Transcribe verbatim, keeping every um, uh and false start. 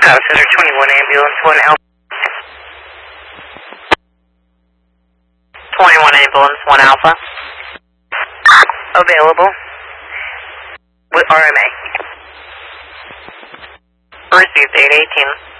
Uh, Center twenty-one ambulance, one Alpha. twenty-one ambulance, one Alpha. Available. With R M A. Received eight eighteen.